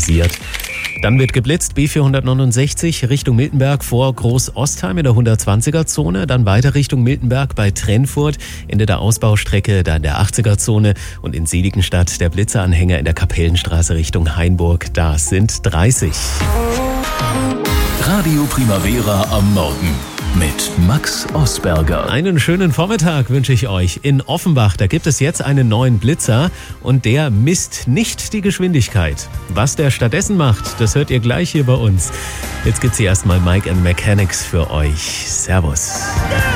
signalisiert. Dann wird geblitzt, B469 Richtung Miltenberg vor Groß-Ostheim in der 120er-Zone. Dann weiter Richtung Miltenberg bei Trennfurt, Ende der Ausbaustrecke, da in der 80er-Zone. Und in Seligenstadt der Blitzeranhänger in der Kapellenstraße Richtung Hainburg. Da sind 30. Radio Primavera am Morgen mit Max Osberger. Einen schönen Vormittag wünsche ich euch. In Offenbach, da gibt es jetzt einen neuen Blitzer und der misst nicht die Geschwindigkeit. Was der stattdessen macht, das hört ihr gleich hier bei uns. Jetzt gibt's hier erstmal Mike and Mechanics für euch. Servus.